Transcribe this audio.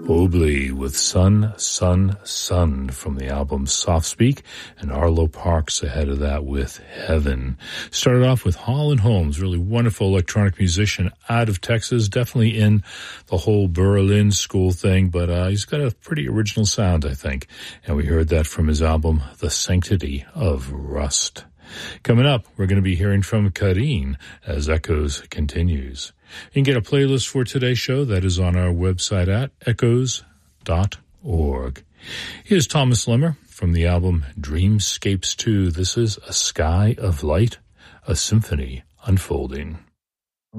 Mobley with Sun, Sun, Sun from the album Soft Speak, and Arlo Parks ahead of that with Heaven. Started off with Holland Holmes, really wonderful electronic musician out of Texas, definitely in the whole Berlin school thing, but he's got a pretty original sound, I think. And we heard that from his album The Sanctity of Rust. Coming up, we're going to be hearing from Karine as Echoes continues. You can get a playlist for today's show that is on our website at echoes.org. Here's Thomas Lemmer from the album Dreamscapes 2. This is A Sky of Light, a Symphony Unfolding.